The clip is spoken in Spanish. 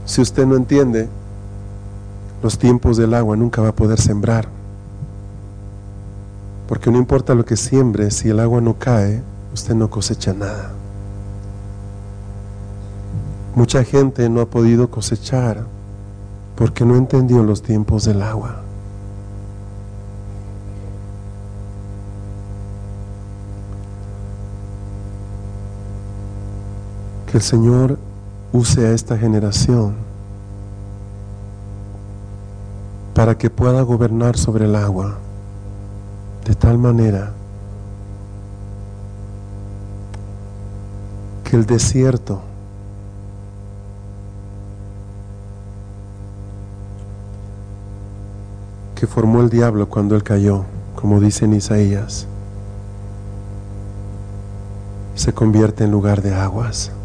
Si usted no entiende los tiempos del agua, nunca va a poder sembrar. Porque no importa lo que siembre, si el agua no cae, usted no cosecha nada. Mucha gente no ha podido cosechar porque no entendió los tiempos del agua. Que el Señor use a esta generación para que pueda gobernar sobre el agua de tal manera que el desierto que formó el diablo cuando él cayó, como dice en Isaías, se convierte en lugar de aguas.